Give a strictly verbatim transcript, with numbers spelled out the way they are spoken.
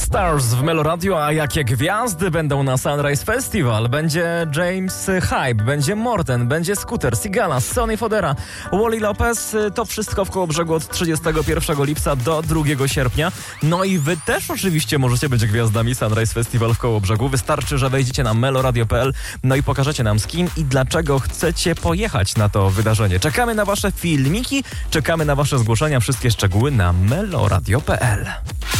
Stars w Meloradio, a jakie gwiazdy będą na Sunrise Festival? Będzie James Hype, będzie Morten, będzie Scooter, Sigala, Sonny Fodera, Wally Lopez. To wszystko w Kołobrzegu od trzydziestego pierwszego lipca do drugiego sierpnia. No i wy też oczywiście możecie być gwiazdami Sunrise Festival w Kołobrzegu. Wystarczy, że wejdziecie na meloradio kropka p l, no i pokażecie nam z kim i dlaczego chcecie pojechać na to wydarzenie. Czekamy na wasze filmiki, czekamy na wasze zgłoszenia. Wszystkie szczegóły na meloradio kropka p l.